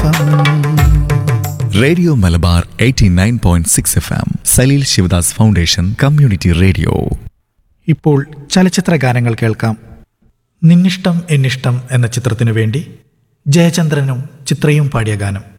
Radio Malabar 89.6 FM, Saleel Sivadas foundation community radio. ഇപ്പോൾ ചലച്ചിത്ര ഗാനങ്ങൾ കേൾക്കാം. നിന്നിഷ്ടം എന്നിഷ്ടം എന്ന ചിത്രത്തിനു വേണ്ടി ജയചന്ദ്രനും ചിത്രയും പാടിയ ഗാനം.